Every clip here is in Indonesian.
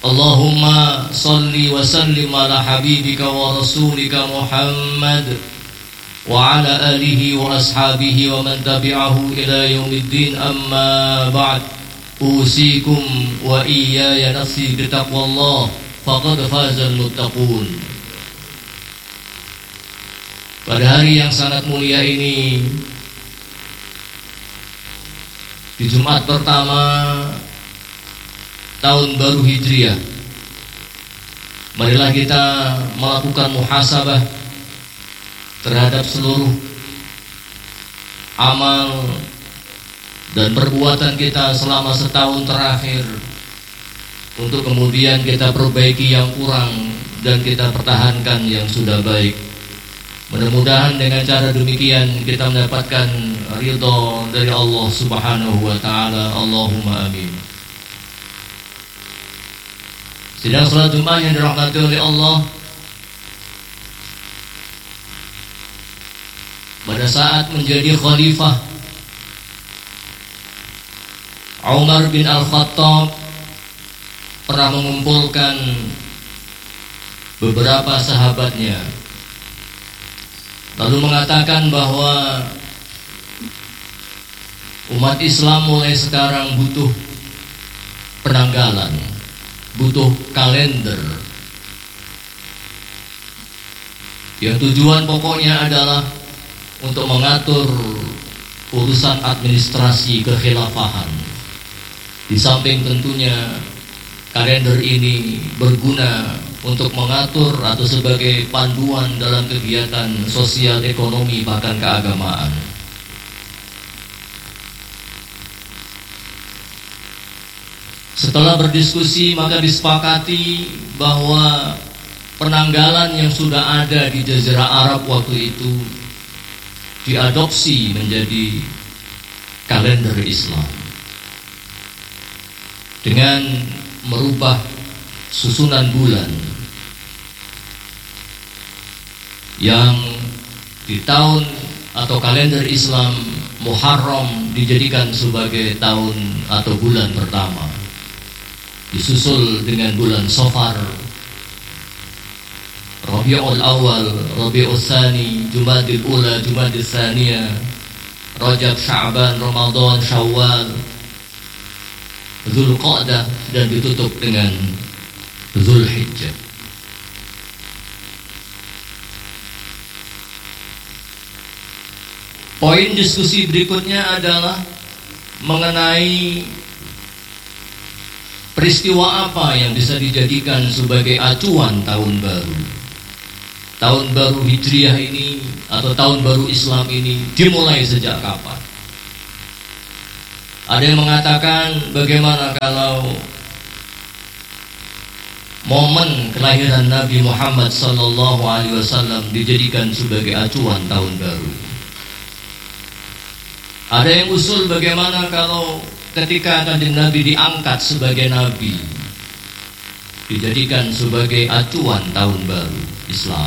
Allahumma salli wa sallim ala habibika wa rasulika Muhammad wa ala alihi wa ashabihi wa man tabi'ahu ila yaumiddin, amma ba'd. Usikum wa iyaya nafsi bitaqwallah faqad fazal muttaqun. Pada hari yang sangat mulia ini, di Jumat pertama tahun baru Hijriah, marilah kita melakukan muhasabah terhadap seluruh amal dan perbuatan kita selama setahun terakhir, untuk kemudian kita perbaiki yang kurang dan kita pertahankan yang sudah baik. Mudah-mudahan dengan cara demikian kita mendapatkan ridha dari Allah Subhanahu wa ta'ala. Allahumma amin. Sidang salat Jumat yang dirahmati oleh Allah, pada saat menjadi khalifah, Umar bin Al-Khattab pernah mengumpulkan beberapa sahabatnya, lalu mengatakan bahwa umat Islam mulai sekarang butuh penanggalan, butuh kalender yang tujuan pokoknya adalah untuk mengatur urusan administrasi kekhilafahan. Di samping tentunya kalender ini berguna untuk mengatur atau sebagai panduan dalam kegiatan sosial, ekonomi, bahkan keagamaan. Setelah berdiskusi, maka disepakati bahwa penanggalan yang sudah ada di Jazirah Arab waktu itu diadopsi menjadi kalender Islam dengan merubah susunan bulan yang di tahun atau kalender Islam Muharram dijadikan sebagai tahun atau bulan pertama, disusul dengan bulan Safar, Rabiul Awal, Rabiul Tsani, Jumadil Ula, Jumadil Tsaniyah, Rajab, Sya'ban, Ramadan, Syawal, Dzulqa'dah, dan ditutup dengan Dzulhijjah. Poin diskusi berikutnya adalah mengenai peristiwa apa yang bisa dijadikan sebagai acuan tahun baru. Tahun baru Hijriah ini atau tahun baru Islam ini dimulai sejak kapan? Ada yang mengatakan, bagaimana kalau momen kelahiran Nabi Muhammad SAW dijadikan sebagai acuan tahun baru? Ada yang usul, bagaimana kalau ketika Kanjeng Nabi diangkat sebagai Nabi dijadikan sebagai acuan tahun baru Islam?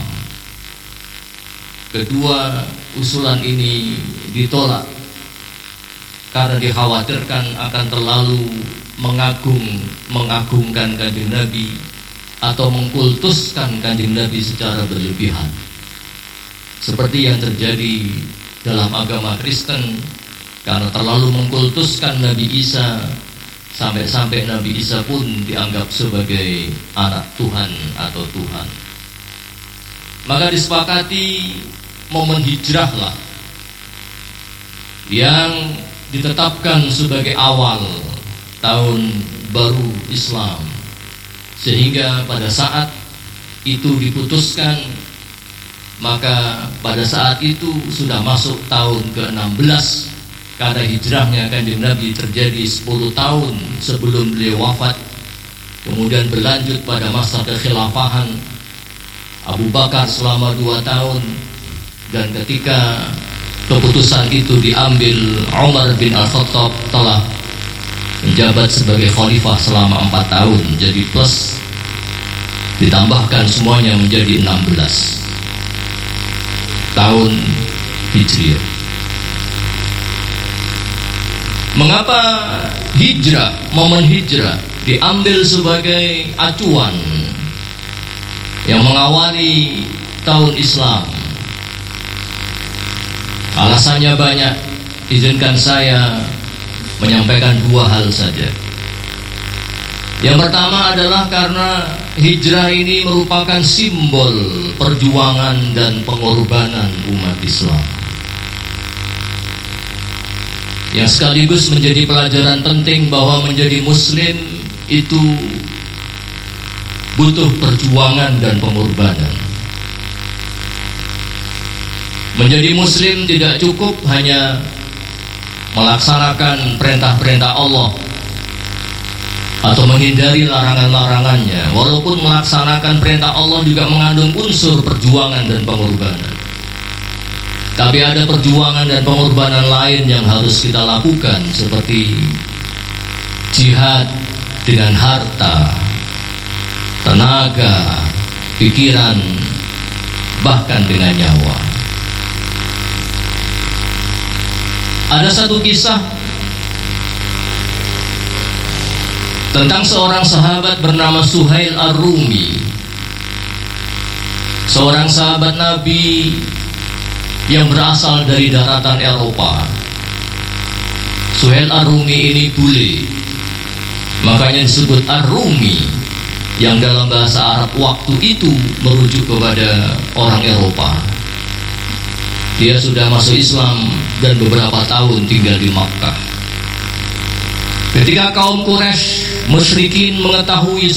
Kedua usulan ini ditolak karena dikhawatirkan akan terlalu mengagungkan Kanjeng Nabi atau mengkultuskan Kanjeng Nabi secara berlebihan, seperti yang terjadi dalam agama Kristen, karena terlalu mengkultuskan Nabi Isa sampai-sampai Nabi Isa pun dianggap sebagai anak Tuhan atau Tuhan. Maka disepakati momen hijrahlah yang ditetapkan sebagai awal tahun baru Islam, sehingga pada saat itu diputuskan, maka pada saat itu sudah masuk tahun ke-16 karena hijrahnya Kanjeng Nabi terjadi 10 tahun sebelum beliau wafat. Kemudian berlanjut pada masa kekhilafahan Abu Bakar selama 2 tahun, dan ketika keputusan itu diambil, Umar bin Al-Khattab telah menjabat sebagai khalifah selama 4 tahun. Jadi plus ditambahkan semuanya menjadi 16 tahun Hijriah. Mengapa hijrah, momen hijrah diambil sebagai acuan yang mengawali tahun Islam. Alasannya banyak, izinkan saya menyampaikan dua hal saja. Yang pertama adalah karena hijrah ini merupakan simbol perjuangan dan pengorbanan umat Islam, yang sekaligus menjadi pelajaran penting bahwa menjadi muslim itu butuh perjuangan dan pengorbanan. Menjadi muslim tidak cukup hanya melaksanakan perintah-perintah Allah atau menghindari larangan-larangannya. Walaupun melaksanakan perintah Allah juga mengandung unsur perjuangan dan pengorbanan, tapi ada perjuangan dan pengorbanan lain yang harus kita lakukan, seperti jihad dengan harta, tenaga, pikiran, bahkan dengan nyawa. Ada satu kisah tentang seorang sahabat bernama Suhail Ar-Rumi, seorang sahabat Nabi yang berasal dari daratan Eropa. Suhail Ar-Rumi ini bule, makanya disebut Ar-Rumi, yang dalam bahasa Arab waktu itu merujuk kepada orang Eropa. Dia sudah masuk Islam dan beberapa tahun tinggal di Makkah. Ketika kaum Quraisy musyrikin mengetahui